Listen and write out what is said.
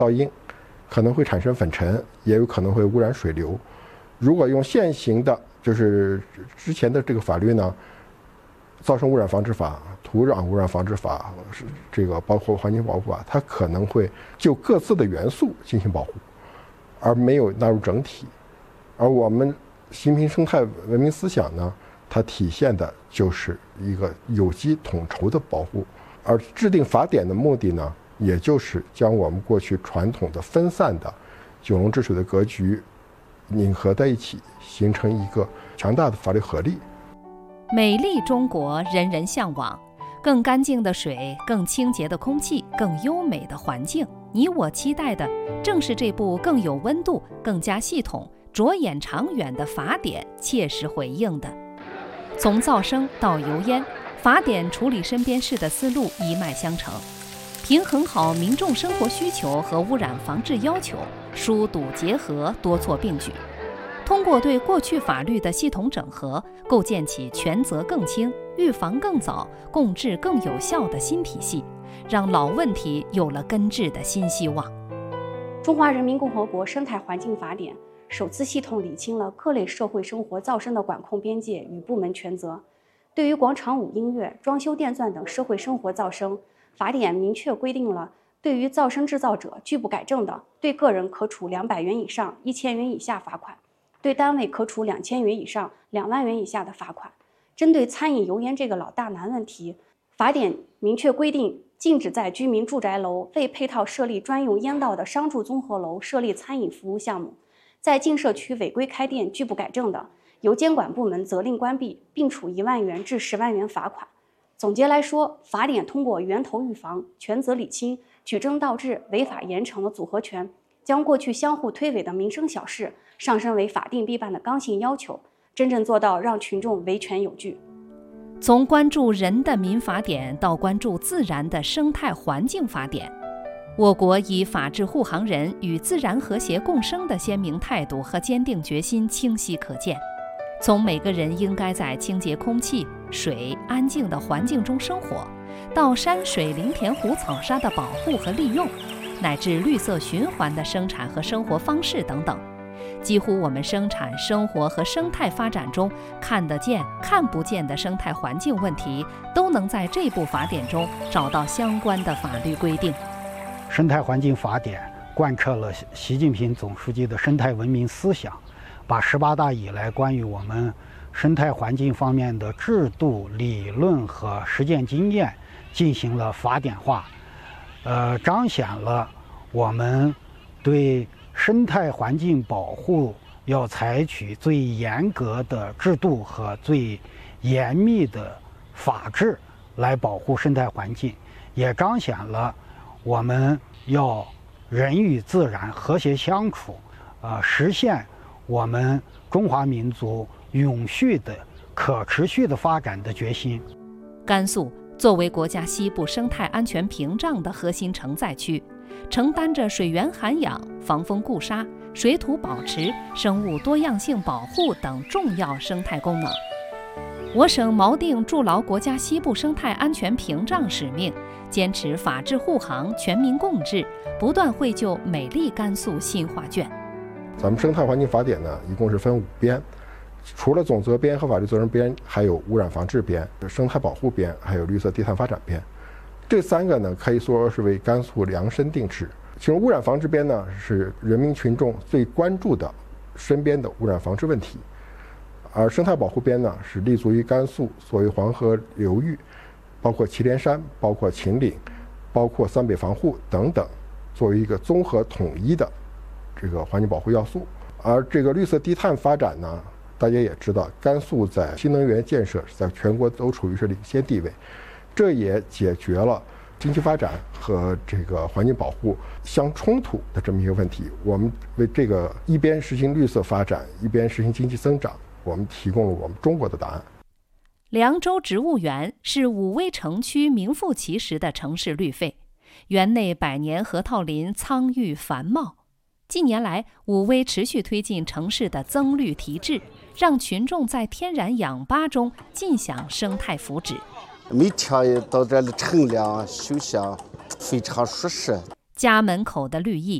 噪音，可能会产生粉尘，也有可能会污染水流。如果用现行的就是之前的这个法律呢，噪声污染防治法、土壤污染防治法，这个包括环境保护法，它可能会就各自的元素进行保护，而没有纳入整体。而我们新平生态文明思想呢，它体现的就是一个有机统筹的保护。而制定法典的目的呢，也就是将我们过去传统的分散的九龙治水的格局拧合在一起，形成一个强大的法律合力。 美丽中国，人人向往。更干净的水，更清洁的空气，更优美的环境，你我期待的正是这部更有温度、更加系统、着眼长远的法典切实回应的。从噪声到油烟，法典处理身边事的思路一脉相承，平衡好民众生活需求和污染防治要求，疏堵结合，多措并举。通过对过去法律的系统整合，构建起权责更清、预防更早、共治更有效的新体系，让老问题有了根治的新希望。 中华人民共和国生态环境法典首次系统理清了各类社会生活噪声的管控边界与部门权责。对于广场舞音乐、装修电钻等社会生活噪声，法典明确规定了对于噪声制造者拒不改正的，对个人可处200元以上1000元以下罚款，对单位可处2000元以上2万元以下的罚款。针对餐饮油烟这个老大难问题，法典明确规定，禁止在居民住宅楼未配套设立专用烟道的商住综合楼设立餐饮服务项目，在进社区违规开店拒不改正的，由监管部门责令关闭，并处1万元至10万元罚款。总结来说，法典通过源头预防、权责理清、举证倒置、违法严惩的组合拳，将过去相互推诿的民生小事上升为法定必办的刚性要求，真正做到让群众维权有据。 从关注人的民法典到关注自然的生态环境法典，我国以法治护航人与自然和谐共生的鲜明态度和坚定决心清晰可见。从每个人应该在清洁空气、水、安静的环境中生活，到山水林田湖草沙的保护和利用，乃至绿色循环的生产和生活方式等等，几乎我们生产、生活和生态发展中看得见、看不见的生态环境问题，都能在这部法典中找到相关的法律规定。 生态环境法典贯彻了习近平总书记的生态文明思想，把18大以来关于我们生态环境方面的制度、理论和实践经验进行了法典化，彰显了我们对生态环境保护要采取最严格的制度和最严密的法治来保护生态环境，也彰显了我们要人与自然和谐相处，实现我们中华民族永续的、可持续的发展的决心。 甘肃作为国家西部生态安全屏障的核心承载区，承担着水源涵养、防风固沙、水土保持、生物多样性保护等重要生态功能。我省锚定筑牢国家西部生态安全屏障使命，坚持法治护航、全民共治，不断绘就美丽甘肃新画卷。 咱们生态环境法典呢，一共是分5编，除了总责编和法律责任编，还有污染防治编、生态保护编，还有绿色低碳发展编。这3个呢，可以说是为甘肃量身定制。其中污染防治编呢，是人民群众最关注的身边的污染防治问题，而生态保护编呢，是立足于甘肃所谓黄河流域，包括祁连山、包括秦岭、包括三北防护等等，作为一个综合统一的这个环境保护要素。而这个绿色低碳发展呢，大家也知道，甘肃在新能源建设在全国都处于是领先地位，这也解决了经济发展和这个环境保护相冲突的这么一个问题。我们为这个一边实行绿色发展，一边实行经济增长，我们提供了我们中国的答案。 凉州植物园是武威城区名副其实的城市绿肺，园内百年核桃林苍郁繁茂。近年来，武威持续推进城市的增绿提质，让群众在天然氧吧中尽享生态福祉。 每天到这里乘凉休闲，非常舒适。 家门口的绿意